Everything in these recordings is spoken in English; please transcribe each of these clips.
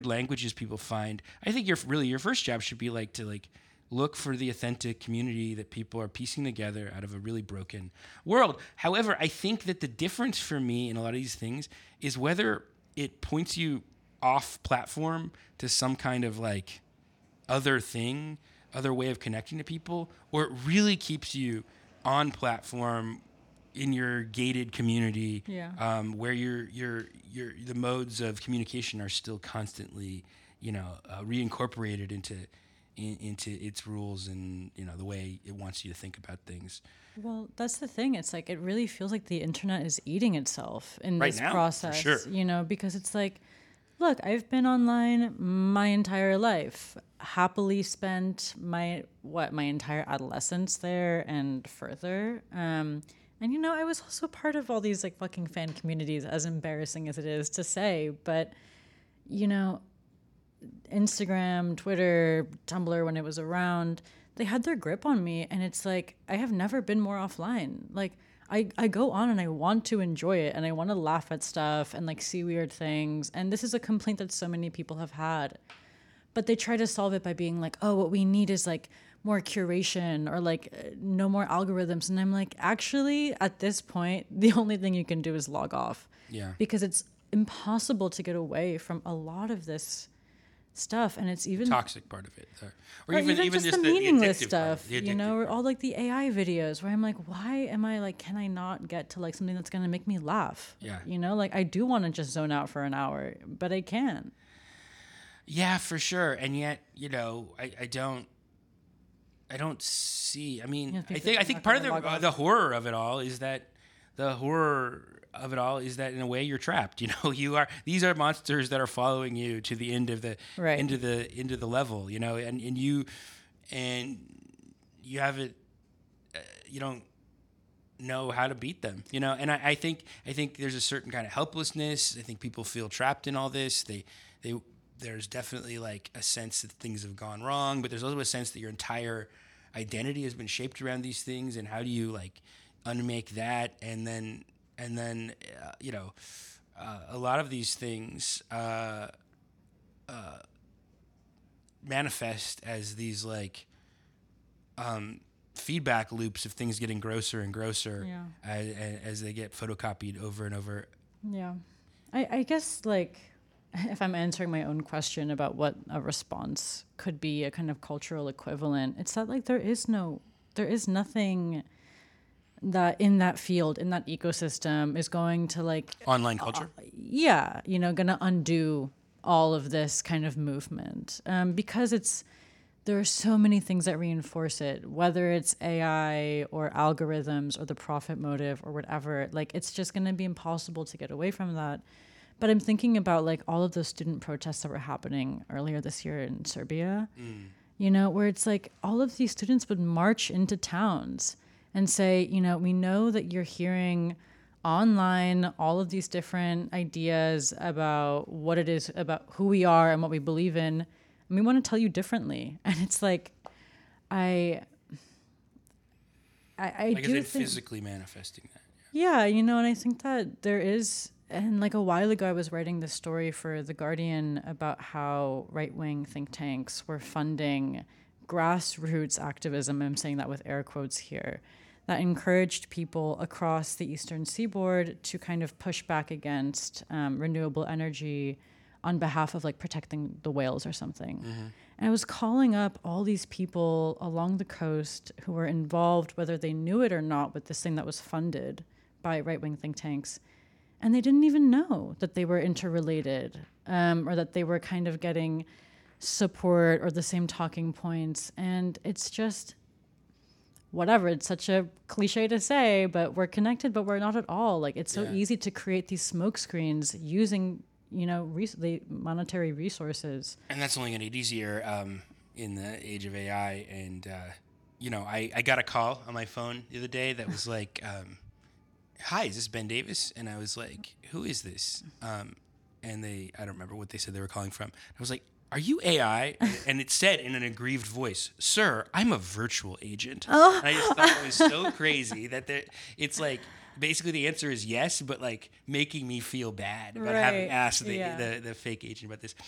languages people find. I think your first job should be like to like look for the authentic community that people are piecing together out of a really broken world. However, I think that the difference for me in a lot of these things is whether it points you off platform to some kind of like other thing, other way of connecting to people, or it really keeps you on platform in your gated community, where the modes of communication are still constantly, reincorporated into its rules and the way it wants you to think about things. Well, that's the thing. It's like it really feels like the internet is eating itself in Right this now, process, for sure. because it's like, look, I've been online my entire life, happily spent my entire adolescence there and further. And I was also part of all these like fucking fan communities, as embarrassing as it is to say, but Instagram, Twitter, Tumblr, when it was around, they had their grip on me. And it's like, I have never been more offline. Like, I go on and I want to enjoy it and I want to laugh at stuff and like see weird things. And this is a complaint that so many people have had. But they try to solve it by being like, oh, what we need is like more curation or like no more algorithms. And I'm like, actually, at this point, the only thing you can do is log off. Yeah. Because it's impossible to get away from a lot of this stuff, and it's even toxic part of it, or even just the meaningless stuff, or part. all like the AI videos where I'm like, why am I like, can I not get to like something that's going to make me laugh? Yeah. Like I do want to just zone out for an hour, but I can't. Yeah, for sure. And yet, I don't see. I mean, I think part of the horror of it all is that in a way you're trapped. These are monsters that are following you to the end of the into the level. And you have it. You don't know how to beat them. And I think there's a certain kind of helplessness. I think people feel trapped in all this. There's definitely like a sense that things have gone wrong, but there's also a sense that your entire identity has been shaped around these things. And how do you like unmake that? And then a lot of these things manifest as these like feedback loops of things getting grosser and grosser as they get photocopied over and over. Yeah. I guess like if I'm answering my own question about what a response could be, a kind of cultural equivalent, it's that like there is nothing that in that field, in that ecosystem is going to like online culture. Gonna undo all of this kind of movement. Because there are so many things that reinforce it, whether it's AI or algorithms or the profit motive or whatever, like it's just gonna be impossible to get away from that. But I'm thinking about like all of those student protests that were happening earlier this year in Serbia, where it's like all of these students would march into towns and say, we know that you're hearing online all of these different ideas about what it is, about who we are and what we believe in, and we want to tell you differently. And it's like, I do think physically manifesting that. Yeah, and I think that there is, and like a while ago I was writing this story for The Guardian about how right-wing think tanks were funding grassroots activism, I'm saying that with air quotes here, that encouraged people across the eastern seaboard to kind of push back against renewable energy on behalf of like protecting the whales or something. Mm-hmm. And I was calling up all these people along the coast who were involved, whether they knew it or not, with this thing that was funded by right-wing think tanks. And they didn't even know that they were interrelated, or that they were kind of getting support or the same talking points. And it's just whatever. It's such a cliche to say, but we're connected, but we're not at all. Like it's so easy to create these smoke screens using, the monetary resources. And that's only going to get easier in the age of AI. And, I got a call on my phone the other day that was like, hi, is this Ben Davis? And I was like, who is this? And I don't remember what they said they were calling from. I was like, are you AI? And it said in an aggrieved voice, sir, I'm a virtual agent. Oh. And I just thought it was so crazy that it's like, basically the answer is yes, but like making me feel bad about Right. having asked Yeah. the fake agent about this.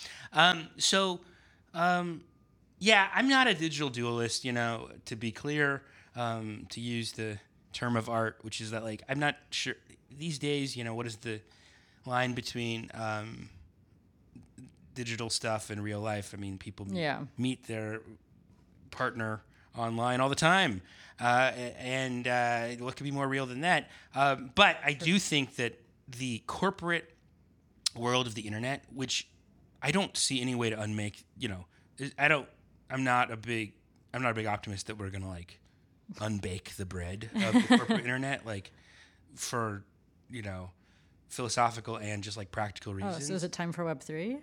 Yeah, I'm not a digital dualist, to be clear, to use the term of art, which is that like I'm not sure these days, what is the line between digital stuff and real life? I mean, people Yeah. meet their partner online all the time. And what could be more real than that? But I do think that the corporate world of the internet, which I don't see any way to unmake, I'm not a big optimist that we're going to like unbake the bread of the corporate internet, like for, philosophical and just like practical Oh, reasons. so is it time for Web3?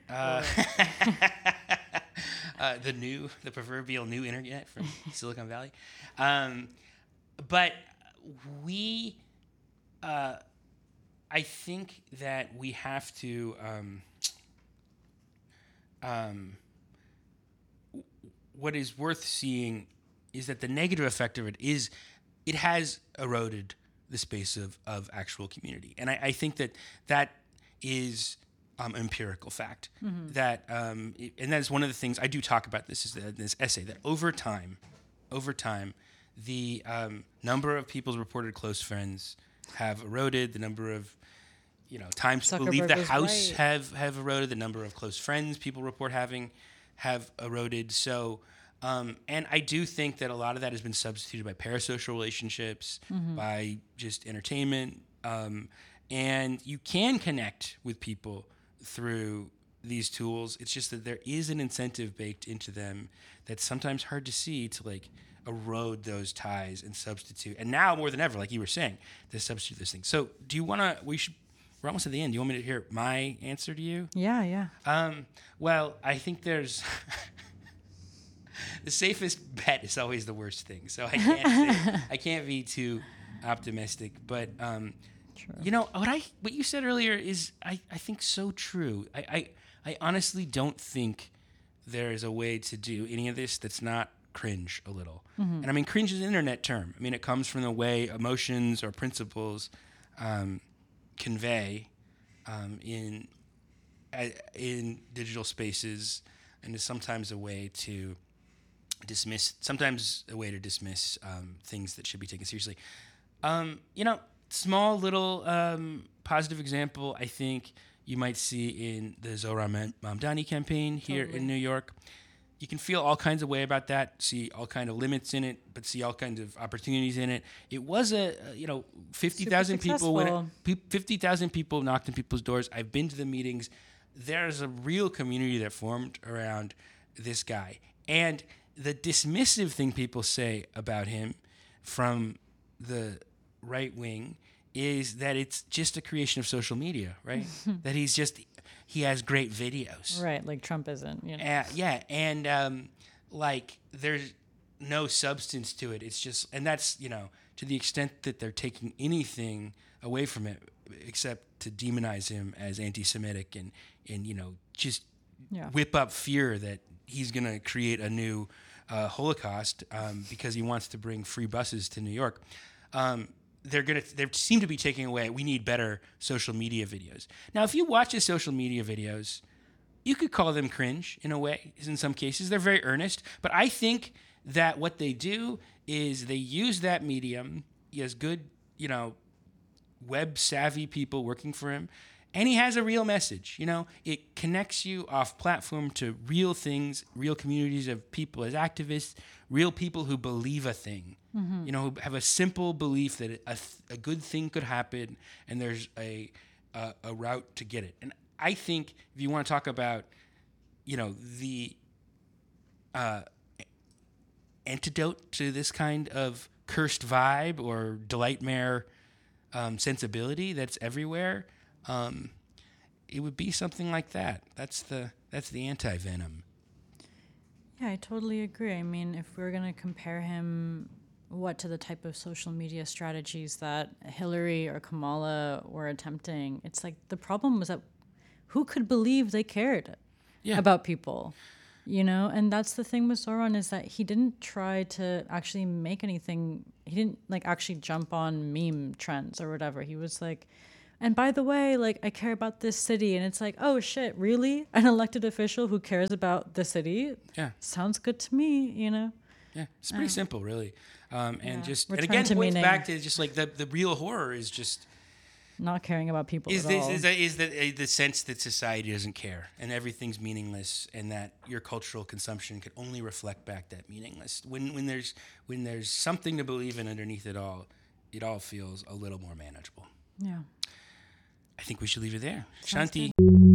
The proverbial new internet from Silicon Valley. But I think that we have to, what is worth seeing is that the negative effect of it is it has eroded the space of actual community. And I think that is empirical fact. That and that is one of the things I do talk about this essay, that over time, the number of people's reported close friends have eroded. The number of times people leave the Zuckerberg was house right. have eroded. The number of close friends people report having have eroded. So, and I do think that a lot of that has been substituted by parasocial relationships, by just entertainment, and you can connect with people through these tools. It's just that there is an incentive baked into them that's sometimes hard to see to like erode those ties and substitute. And now more than ever, like you were saying, to substitute this thing. So do you want to? We're almost at the end. Do you want me to hear my answer to you? Yeah. Well, I think there's the safest bet is always the worst thing. So I can't be too optimistic. But True. what you said earlier is I think so true. I honestly don't think there is a way to do any of this that's not cringe a little. And I mean, cringe is an internet term. I mean, it comes from the way emotions or principles convey in digital spaces, and is sometimes a way to dismiss things that should be taken seriously. Small little positive example I think you might see in the Zohran Mamdani campaign here in New York. You can feel all kinds of way about that, see all kind of limits in it, but see all kinds of opportunities in it. It was 50,000 people 50,000 people knocked on people's doors. I've been to the meetings. There's a real community that formed around this guy. And the dismissive thing people say about him from the right wing is that it's just a creation of social media, right? That he has great videos. Right, like Trump isn't. And like there's no substance to it. It's just, and that's, to the extent that they're taking anything away from it except to demonize him as anti-Semitic and just whip up fear that he's going to create a new Holocaust because he wants to bring free buses to New York. They seem to be taking away, we need better social media videos. Now, if you watch his social media videos, you could call them cringe in a way. In some cases, they're very earnest. But I think that what they do is they use that medium. He has good, web savvy people working for him. And he has a real message. It connects you off platform to real things, real communities of people as activists, real people who believe a thing, who have a simple belief that a good thing could happen and there's a route to get it. And I think if you want to talk about, the antidote to this kind of cursed vibe or delightmare sensibility that's everywhere, it would be something like that. That's the anti-venom. Yeah, I totally agree. I mean, if we're going to compare him to the type of social media strategies that Hillary or Kamala were attempting, it's like the problem was that who could believe they cared about people? You know, and that's the thing with Sauron, is that he didn't try to actually make anything. He didn't like actually jump on meme trends or whatever. He was like, and by the way, like, I care about this city. And it's like, oh shit, really? An elected official who cares about the city? Yeah. Sounds good to me, you know? Yeah. It's pretty simple, really. And just, and Return again, to points meaning. back to just like the real horror is just, Not caring about people is at this all. is that the sense that society doesn't care and everything's meaningless, and that your cultural consumption could only reflect back that meaningless. When there's something to believe in underneath it all feels a little more manageable. Yeah. I think we should leave it there. Sounds Shanti. good.